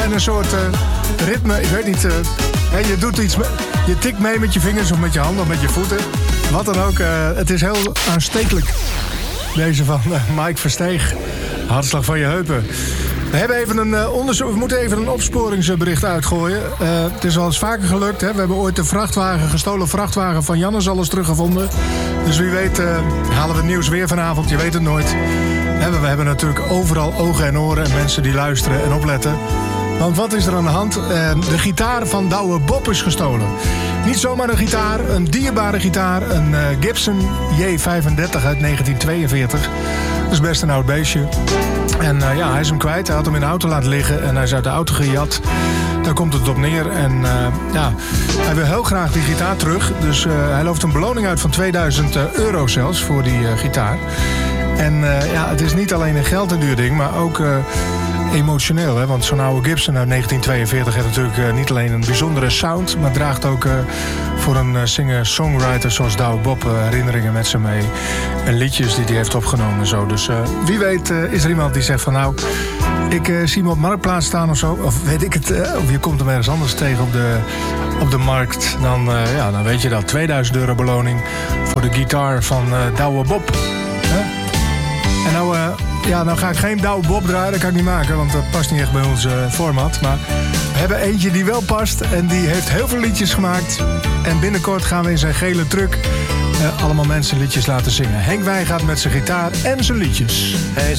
En een soort ritme, ik weet niet. Je doet iets, je tikt mee met je vingers of met je handen of met je voeten. Wat dan ook, het is heel aanstekelijk. Deze van Mike Versteeg. Hartslag van je heupen. We hebben even we moeten even een opsporingsbericht uitgooien. Het is al eens vaker gelukt. Hè? We hebben ooit een gestolen vrachtwagen van Jannes al eens teruggevonden. Dus wie weet halen we het nieuws weer vanavond. Je weet het nooit. We hebben natuurlijk overal ogen en oren en mensen die luisteren en opletten. Want wat is er aan de hand? De gitaar van Douwe Bob is gestolen. Niet zomaar een gitaar, een dierbare gitaar. Een Gibson J35 uit 1942. Dat is best een oud beestje. En hij is hem kwijt. Hij had hem in de auto laten liggen en hij is uit de auto gejat. Daar komt het op neer. En hij wil heel graag die gitaar terug. Dus hij looft een beloning uit van €2000 zelfs voor die gitaar. En het is niet alleen een geld een duur ding, maar ook emotioneel. Hè? Want zo'n oude Gibson uit 1942 heeft natuurlijk niet alleen een bijzondere sound, maar draagt ook voor een singer-songwriter zoals Douwe Bob herinneringen met ze mee. En liedjes die hij heeft opgenomen en zo. Dus wie weet is er iemand die zegt van nou, ik zie hem op Marktplaats staan of zo. Of weet ik het, of je komt hem ergens anders tegen op de markt. Dan weet je dat. €2000 beloning voor de gitaar van Douwe Bob. En nou ga ik geen Douwe Bob draaien, dat kan ik niet maken, want dat past niet echt bij ons format. Maar we hebben eentje die wel past en die heeft heel veel liedjes gemaakt. En binnenkort gaan we in zijn gele truck allemaal mensen liedjes laten zingen. Henk Wijngaard met zijn gitaar en zijn liedjes. Hij